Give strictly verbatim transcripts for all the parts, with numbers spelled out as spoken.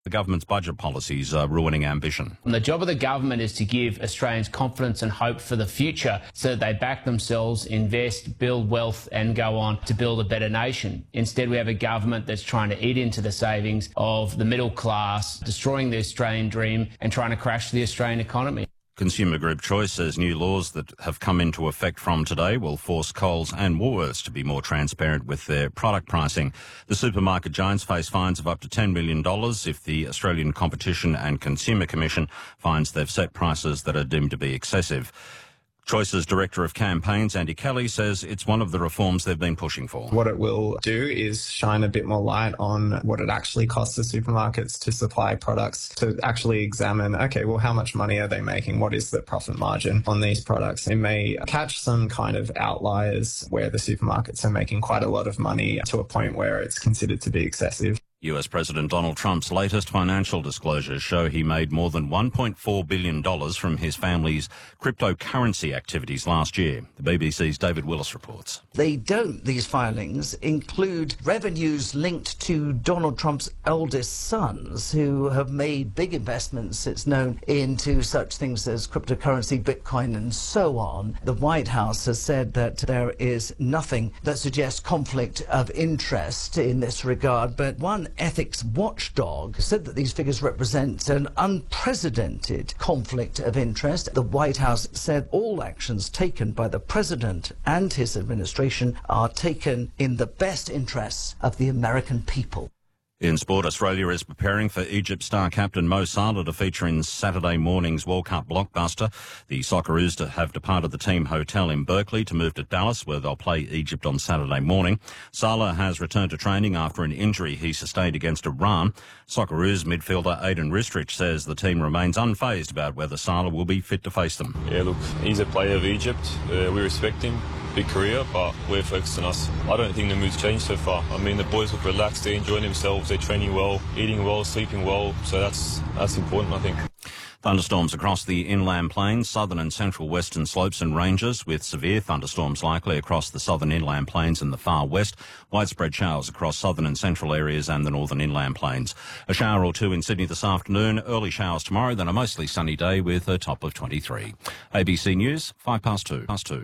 The government's budget policies are ruining ambition. And the job of the government is to give Australians confidence and hope for the future so that they back themselves, invest, build wealth and go on to build a better nation. Instead, we have a government that's trying to eat into the savings of the middle class, destroying the Australian dream and trying to crash the Australian economy. Consumer Group Choice says new laws that have come into effect from today will force Coles and Woolworths to be more transparent with their product pricing. The supermarket giants face fines of up to ten million dollars if the Australian Competition and Consumer Commission finds they've set prices that are deemed to be excessive. Choice's Director of Campaigns, Andy Kelly, says it's one of the reforms they've been pushing for. What it will do is shine a bit more light on what it actually costs the supermarkets to supply products, to actually examine, okay, well, how much money are they making? What is the profit margin on these products? It may catch some kind of outliers where the supermarkets are making quite a lot of money to a point where it's considered to be excessive. U S President Donald Trump's latest financial disclosures show he made more than one point four billion dollars from his family's cryptocurrency activities last year. The B B C's David Willis reports. They don't, these filings, include revenues linked to Donald Trump's eldest sons who have made big investments, it's known, into such things as cryptocurrency, Bitcoin and so on. The White House has said that there is nothing that suggests conflict of interest in this regard, but one ethics watchdog said that these figures represent an unprecedented conflict of interest. The White House said all actions taken by the president and his administration are taken in the best interests of the American people. In sport, Australia is preparing for Egypt star captain Mo Salah to feature in Saturday morning's World Cup blockbuster. The Socceroos have departed the team hotel in Berkeley to move to Dallas, where they'll play Egypt on Saturday morning. Salah has returned to training after an injury he sustained against Iran. Socceroos midfielder Aiden Ristrich says the team remains unfazed about whether Salah will be fit to face them. Yeah, look, he's a player of Egypt. Uh, we respect him. Big career, but we're focused on us. I don't think the mood's changed so far. I mean, the boys look relaxed, they're enjoying themselves, they're training well, eating well, sleeping well, so that's that's important, I think. Thunderstorms across the inland plains, southern and central western slopes and ranges, with severe thunderstorms likely across the southern inland plains and the far west. Widespread showers across southern and central areas and the northern inland plains. A shower or two in Sydney this afternoon, early showers tomorrow, then a mostly sunny day with a top of twenty-three. A B C News, five past two. Past two.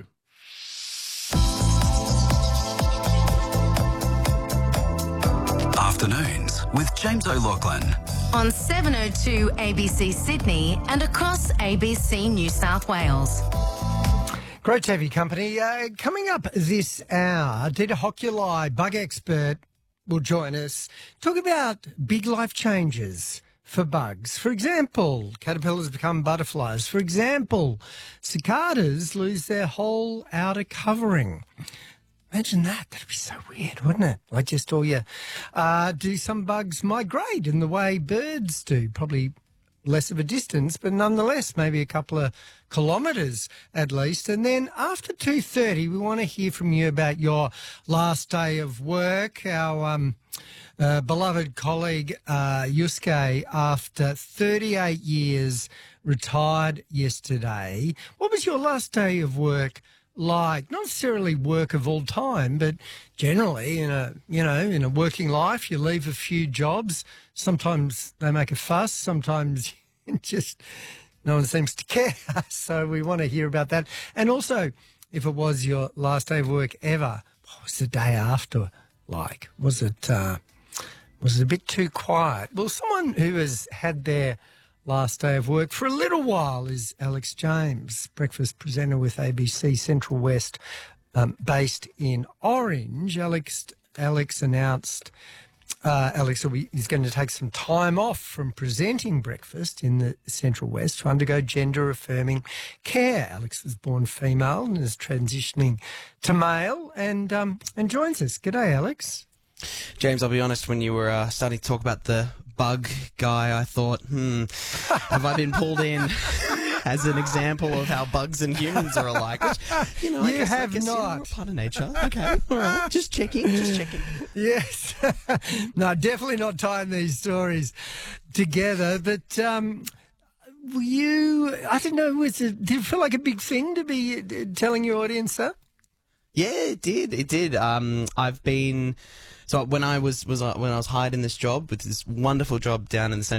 Afternoons with James O'Loughlin. On seven oh two A B C Sydney and across A B C New South Wales. Great to have you company. Uh, coming up this hour, Dita Hoculi, bug expert, will join us. Talk about big life changes for bugs. For example, caterpillars become butterflies. For example, cicadas lose their whole outer covering. Imagine that. That'd be so weird, wouldn't it? Like just all your... Uh, do some bugs migrate in the way birds do? Probably less of a distance, but nonetheless, maybe a couple of kilometres at least. And then after two thirty, we want to hear from you about your last day of work. Our um, uh, beloved colleague, uh, Yusuke, after thirty-eight years, retired yesterday. What was your last day of work like? Not necessarily work of all time, but generally in a, you know, in a working life, you leave a few jobs. Sometimes they make a fuss. Sometimes just no one seems to care. So we want to hear about that. And also, if it was your last day of work ever, what was the day after like? Was it, uh, was it a bit too quiet? Well, someone who has had their last day of work for a little while is Alex James, breakfast presenter with A B C Central West, um, based in Orange. Alex Alex announced uh, Alex will be, he's going to take some time off from presenting breakfast in the Central West to undergo gender-affirming care. Alex was born female and is transitioning to male and um, and joins us. G'day, Alex. James, I'll be honest, when you were uh, starting to talk about the bug guy, I thought, hmm, have I been pulled in as an example of how bugs and humans are alike? Which, you know, I You guess, have I guess, not. You know, we're part of nature. Okay, all right, just checking, just checking. Yes. No, definitely not tying these stories together. But um, were you, I don't know, was it, did it feel like a big thing to be uh, telling your audience that? Yeah, it did. It did. Um, I've been So when I was was uh, when I was hired in this job with this wonderful job down in the